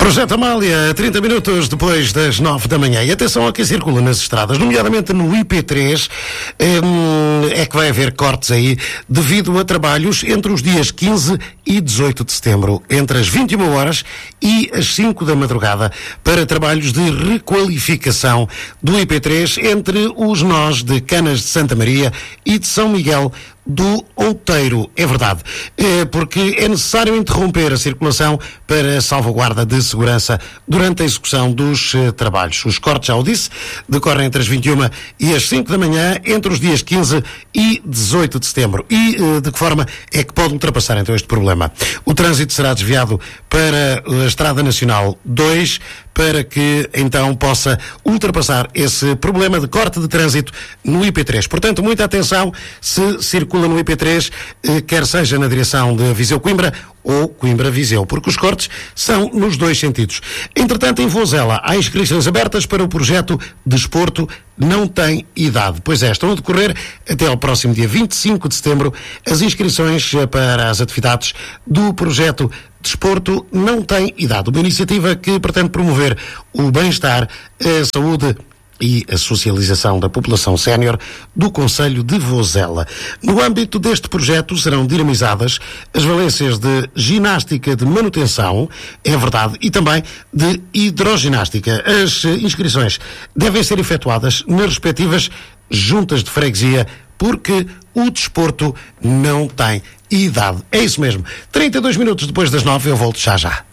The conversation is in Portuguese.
Projeto Amália, 30 minutos depois das 9 da manhã. E atenção ao que circula nas estradas, nomeadamente no IP3, é que vai haver cortes aí devido a trabalhos entre os dias 15 e 18 de setembro, entre as 21 horas e as 5 da madrugada, para trabalhos de requalificação do IP3 entre os nós de Canas de Santa Maria e de São Miguel do Outeiro. É verdade, porque é necessário interromper a circulação para a salvaguarda de segurança durante a execução dos trabalhos. Os cortes, já o disse, decorrem entre as 21 e as 5 da manhã, entre os dias 15 e 18 de setembro. E de que forma é que pode ultrapassar então este problema? O trânsito será desviado para a Estrada Nacional 2, para que então possa ultrapassar esse problema de corte de trânsito no IP3. Portanto, muita atenção se circula no IP3, quer seja na direção de Viseu-Coimbra ou Coimbra-Viseu, porque os cortes são nos dois sentidos. Entretanto, em Vozela, há inscrições abertas para o projeto Desporto Não Tem Idade. Pois é, estão a decorrer até ao próximo dia 25 de setembro as inscrições para as atividades do projeto Desporto Não Tem Idade, uma iniciativa que pretende promover o bem-estar, a saúde e a socialização da população sénior do concelho de Vozela. No âmbito deste projeto serão dinamizadas as valências de ginástica de manutenção, é verdade, e também de hidroginástica. As inscrições devem ser efetuadas nas respectivas juntas de freguesia, porque o desporto não tem idade. É isso mesmo. 32 minutos depois das 9, eu volto já.